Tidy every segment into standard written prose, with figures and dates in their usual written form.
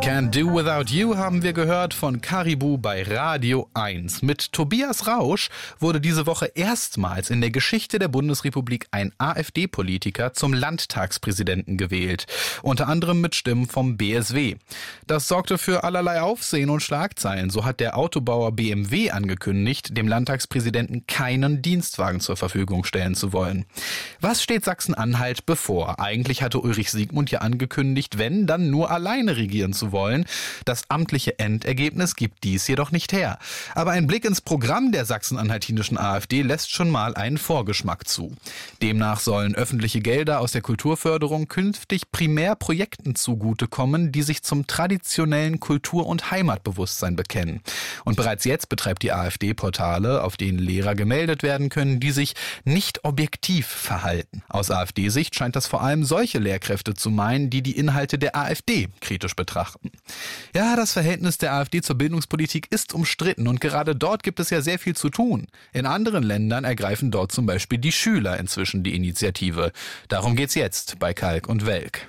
Can't Do Without You haben wir gehört von Caribou bei Radio 1. Mit Tobias Rausch wurde diese Woche erstmals in der Geschichte der Bundesrepublik ein AfD-Politiker zum Landtagspräsidenten gewählt. Unter anderem mit Stimmen vom BSW. Das sorgte für allerlei Aufsehen und Schlagzeilen. So hat der Autobauer BMW angekündigt, dem Landtagspräsidenten keinen Dienstwagen zur Verfügung stellen zu wollen. Was steht Sachsen-Anhalt bevor? Eigentlich hatte Ulrich Siegmund ja angekündigt, wenn, dann nur alleine regieren zu wollen. Das amtliche Endergebnis gibt dies jedoch nicht her. Aber ein Blick ins Programm der sachsen-anhaltinischen AfD lässt schon mal einen Vorgeschmack zu. Demnach sollen öffentliche Gelder aus der Kulturförderung künftig primär Projekten zugutekommen, die sich zum traditionellen Kultur- und Heimatbewusstsein bekennen. Und bereits jetzt betreibt die AfD Portale, auf denen Lehrer gemeldet werden können, die sich nicht objektiv verhalten. Aus AfD-Sicht scheint das vor allem solche Lehrkräfte zu meinen, die die Inhalte der AfD kritisch betrachten. Ja, das Verhältnis der AfD zur Bildungspolitik ist umstritten und gerade dort gibt es ja sehr viel zu tun. In anderen Ländern ergreifen dort zum Beispiel die Schüler inzwischen die Initiative. Darum geht's jetzt bei Kalk und Welk.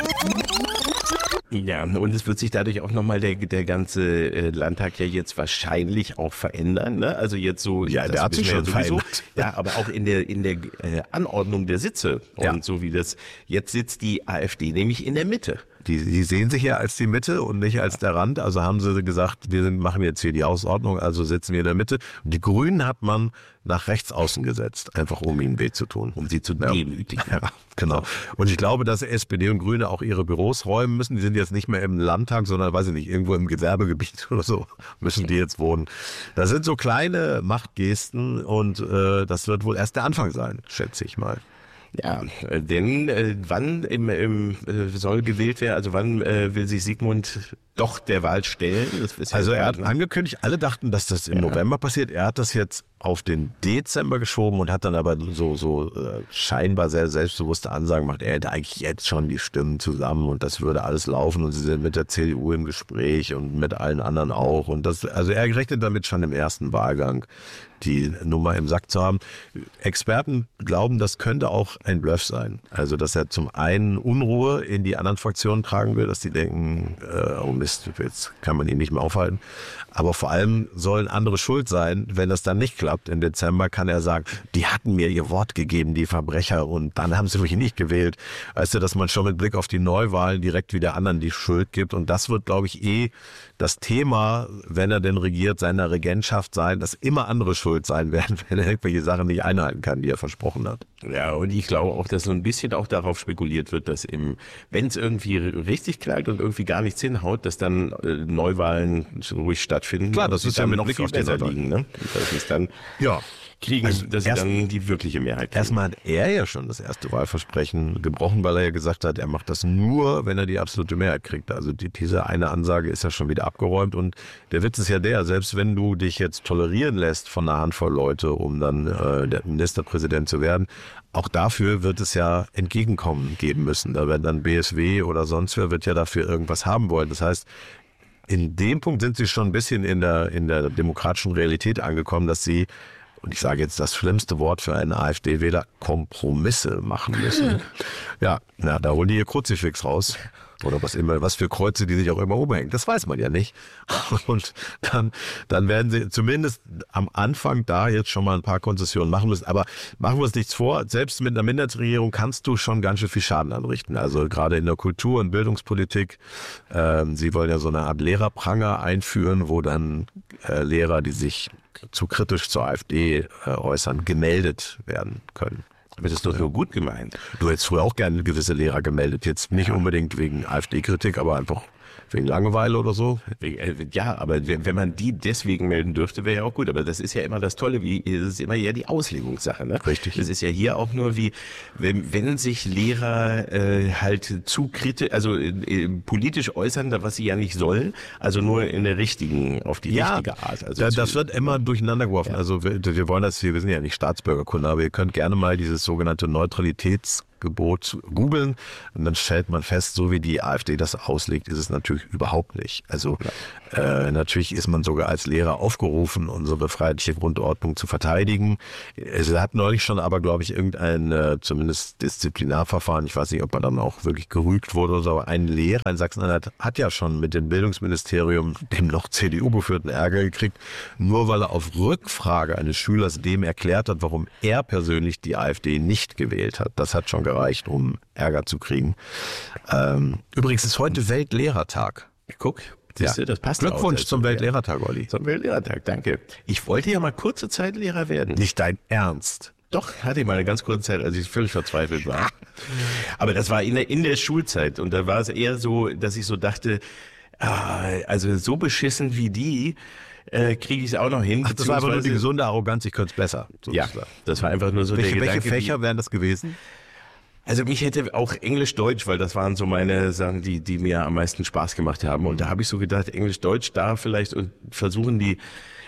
Ja, und es wird sich dadurch auch nochmal der ganze Landtag ja jetzt wahrscheinlich auch verändern, ne? Also jetzt so, ja, der hat sich schon verändert. Ja, aber auch in der Anordnung der Sitze und so wie das jetzt sitzt die AfD nämlich in der Mitte. Die sehen sich ja als die Mitte und nicht als der Rand. Also haben sie gesagt, machen jetzt hier die Ausordnung, also sitzen wir in der Mitte. Und die Grünen hat man nach rechts außen gesetzt, einfach um ihnen weh zu tun. Um sie zu demütigen. Ja, genau. Und ich glaube, dass SPD und Grüne auch ihre Büros räumen müssen. Die sind jetzt nicht mehr im Landtag, sondern, weiß ich nicht, irgendwo im Gewerbegebiet oder so müssen die jetzt wohnen. Das sind so kleine Machtgesten und das wird wohl erst der Anfang sein, schätze ich mal. Ja, denn wann soll gewählt werden, also wann will sich Siegmund doch der Wahl stellen? Also er hat angekündigt, alle dachten, dass das im November passiert. Er hat das jetzt auf den Dezember geschoben und hat dann aber so scheinbar sehr selbstbewusste Ansagen gemacht. Er hätte eigentlich jetzt schon die Stimmen zusammen und das würde alles laufen und sie sind mit der CDU im Gespräch und mit allen anderen auch. Und also er rechnet damit schon im ersten Wahlgang die Nummer im Sack zu haben. Experten glauben, das könnte auch ein Bluff sein. Also, dass er zum einen Unruhe in die anderen Fraktionen tragen will, dass die denken, oh Mist, jetzt kann man ihn nicht mehr aufhalten. Aber vor allem sollen andere schuld sein, wenn das dann nicht klappt. Im Dezember kann er sagen, die hatten mir ihr Wort gegeben, die Verbrecher, und dann haben sie mich nicht gewählt. Weißt du, dass man schon mit Blick auf die Neuwahlen direkt wieder anderen die Schuld gibt. Und das wird, glaube ich, das Thema, wenn er denn regiert, seiner Regentschaft sein, dass immer andere schuld sein werden, wenn er irgendwelche Sachen nicht einhalten kann, die er versprochen hat. Ja, und ich glaube auch, dass so ein bisschen auch darauf spekuliert wird, dass wenn es irgendwie richtig knallt und irgendwie gar nichts hinhaut, dass dann Neuwahlen ruhig stattfinden. Klar, das ist ja mit Blick auf die besser liegen, ne? Dass es dann kriegen, also dass sie dann die wirkliche Mehrheit kriegen. Erstmal hat er ja schon das erste Wahlversprechen gebrochen, weil er ja gesagt hat, er macht das nur, wenn er die absolute Mehrheit kriegt. Also diese eine Ansage ist ja schon wieder abgeräumt und der Witz ist ja selbst wenn du dich jetzt tolerieren lässt von einer Handvoll Leute, um dann der Ministerpräsident zu werden, auch dafür wird es ja Entgegenkommen geben müssen. Da wird dann BSW oder sonst wer wird ja dafür irgendwas haben wollen. Das heißt, in dem Punkt sind sie schon ein bisschen in der demokratischen Realität angekommen, dass sie, und ich sage jetzt das schlimmste Wort für einen AfD-Wähler, Kompromisse machen müssen. Ja, da holen die ihr Kruzifix raus. Oder was für Kreuze, die sich auch immer umhängen. Das weiß man ja nicht. Und dann werden sie zumindest am Anfang da jetzt schon mal ein paar Konzessionen machen müssen. Aber machen wir uns nichts vor. Selbst mit einer Minderheitsregierung kannst du schon ganz schön viel Schaden anrichten. Also gerade in der Kultur- und Bildungspolitik. Sie wollen ja so eine Art Lehrerpranger einführen, wo dann Lehrer, die sich zu kritisch zur AfD äußern, gemeldet werden können. Aber das ist doch nur gut gemeint. Du hättest früher auch gerne gewisse Lehrer gemeldet. Jetzt nicht unbedingt wegen AfD-Kritik, aber einfach wegen Langeweile oder so. Ja, aber wenn man die deswegen melden dürfte, wäre ja auch gut. Aber das ist ja immer das Tolle, das ist immer ja die Auslegungssache, ne? Richtig. Das ist ja hier auch nur wenn sich Lehrer halt zu kritisch, also politisch äußern, was sie ja nicht sollen, also nur in der richtige Art. Also das wird immer durcheinander geworfen. Ja. Also wir wollen wir sind ja nicht Staatsbürgerkunde, aber ihr könnt gerne mal dieses sogenannte Neutralitätsgesetz Gebot googeln und dann stellt man fest, so wie die AfD das auslegt, ist es natürlich überhaupt nicht. Also natürlich ist man sogar als Lehrer aufgerufen, unsere freiheitliche Grundordnung zu verteidigen. Es hat neulich schon aber, glaube ich, irgendein zumindest Disziplinarverfahren, ich weiß nicht, ob er dann auch wirklich gerügt wurde oder so, aber ein Lehrer in Sachsen-Anhalt hat ja schon mit dem Bildungsministerium, dem noch CDU geführten, Ärger gekriegt, nur weil er auf Rückfrage eines Schülers dem erklärt hat, warum er persönlich die AfD nicht gewählt hat. Das hat schon gereicht, um Ärger zu kriegen. Übrigens ist heute Weltlehrertag. Guck. Siehst du, das passt Glückwunsch auch, zum Weltlehrertag, Olli. Zum Weltlehrertag, danke. Ich wollte ja mal kurze Zeit Lehrer werden. Nicht dein Ernst. Doch, hatte ich mal eine ganz kurze Zeit, als ich völlig verzweifelt war. Aber das war in der Schulzeit. Und da war es eher so, dass ich so dachte, also so beschissen wie die, kriege ich es auch noch hin. Ach, das war einfach nur die gesunde Arroganz, ich könnte es besser. Ja, das war einfach nur so welche, der Gedanke. welche Fächer wären das gewesen? Also mich hätte auch Englisch-Deutsch, weil das waren so meine Sachen, die mir am meisten Spaß gemacht haben. Und da habe ich so gedacht, Englisch-Deutsch da vielleicht und versuchen die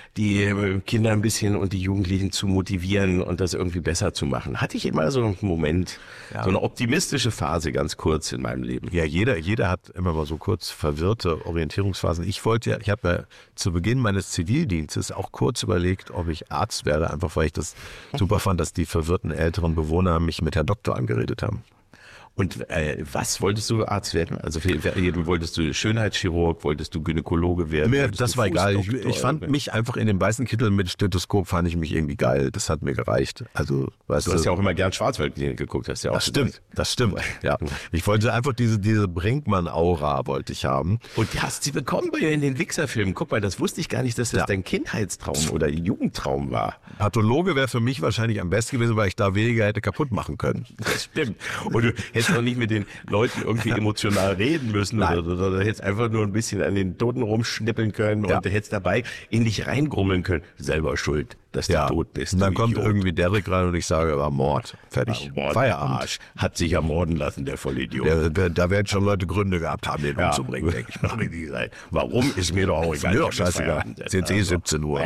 Kinder ein bisschen und die Jugendlichen zu motivieren und das irgendwie besser zu machen. Hatte ich immer so einen Moment, so eine optimistische Phase ganz kurz in meinem Leben. Ja, jeder hat immer mal so kurz verwirrte Orientierungsphasen. Ich habe ja zu Beginn meines Zivildienstes auch kurz überlegt, ob ich Arzt werde, einfach weil ich das super fand, dass die verwirrten älteren Bewohner mich mit Herr Doktor angeredet haben. Und was wolltest du Arzt werden? Also wolltest du Schönheitschirurg, wolltest du Gynäkologe werden? Mir, das war egal. Ich fand mich einfach in dem weißen Kittel mit Stethoskop fand ich mich irgendwie geil. Das hat mir gereicht. Also, weißt du hast ja auch immer gern Schwarzwaldklinik geguckt, hast ja auch. Das stimmt. Ja. Ich wollte einfach diese Brinkmann-Aura wollte ich haben. Und die hast du bekommen in den Wichser-Filmen. Guck mal, das wusste ich gar nicht, dass das dein Kindheitstraum oder Jugendtraum war. Pathologe wäre für mich wahrscheinlich am besten gewesen, weil ich da weniger hätte kaputt machen können. Das stimmt. Und du hättest noch nicht mit den Leuten irgendwie emotional reden müssen oder du hättest einfach nur ein bisschen an den Toten rumschnippeln können und du hättest dabei in dich reingrummeln können. Selber schuld, dass du tot bist. Und dann kommt irgendwie Derrick rein und ich sage, war Mord. Fertig. Feierabend. Arsch. Hat sich ermorden lassen, der Vollidiot. Da werden schon Leute Gründe gehabt haben, den umzubringen, denke ich mal. Warum ist mir doch auch egal. Ist mir doch scheißegal. Es ist 17 Uhr.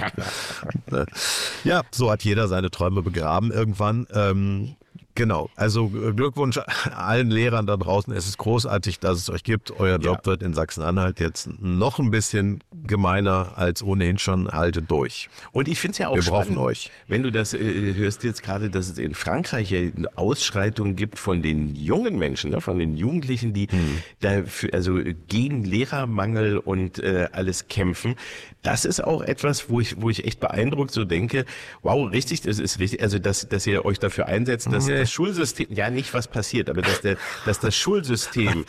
Ja, so hat jeder seine Träume begraben irgendwann. Genau, also Glückwunsch allen Lehrern da draußen. Es ist großartig, dass es euch gibt. Euer Job wird in Sachsen-Anhalt jetzt noch ein bisschen gemeiner als ohnehin schon. Haltet durch. Und ich finde es ja auch spannend, wir brauchen euch. Wenn du das hörst jetzt gerade, dass es in Frankreich eine Ausschreitung gibt von den jungen Menschen, von den Jugendlichen, die dafür, also gegen Lehrermangel und alles kämpfen. Das ist auch etwas, wo ich echt beeindruckt so denke, wow, richtig, das ist richtig, also dass ihr euch dafür einsetzt, dass das Schulsystem, ja nicht was passiert, aber dass das Schulsystem,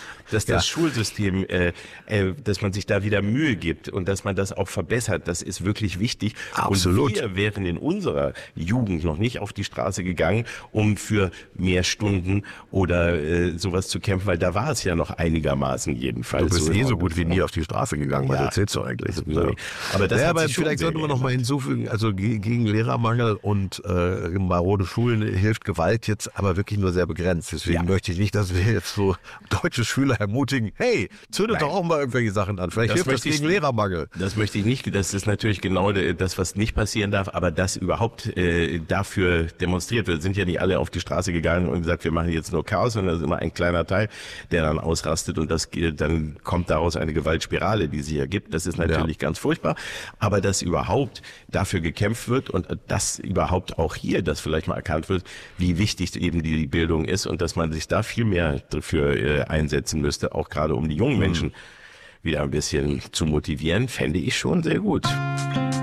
dass man sich da wieder Mühe gibt und dass man das auch verbessert, das ist wirklich wichtig. Absolut. Und wir wären in unserer Jugend noch nicht auf die Straße gegangen, um für mehr Stunden oder sowas zu kämpfen, weil da war es ja noch einigermaßen jedenfalls. Du bist so gut wie nie auf die Straße gegangen, was erzählst du eigentlich? Aber vielleicht sollten wir noch mal hinzufügen, also gegen Lehrermangel und marode Schulen hilft Gewalt jetzt aber wirklich nur sehr begrenzt. Deswegen möchte ich nicht, dass wir jetzt so deutsche Schüler ermutigen, hey, zündet doch auch mal irgendwelche Sachen an. Vielleicht hilft das gegen Lehrermangel. Das möchte ich nicht. Das ist natürlich genau das, was nicht passieren darf, aber dass überhaupt dafür demonstriert wird. Sind ja nicht alle auf die Straße gegangen und gesagt, wir machen jetzt nur Chaos, sondern das ist immer ein kleiner Teil, der dann ausrastet und dann kommt daraus eine Gewaltspirale, die sich ergibt. Das ist natürlich ganz furchtbar. Aber dass überhaupt dafür gekämpft wird und dass überhaupt auch hier das vielleicht mal erkannt wird, wie wichtig eben die Bildung ist und dass man sich da viel mehr dafür einsetzen müsste, auch gerade um die jungen Menschen wieder ein bisschen zu motivieren, fände ich schon sehr gut.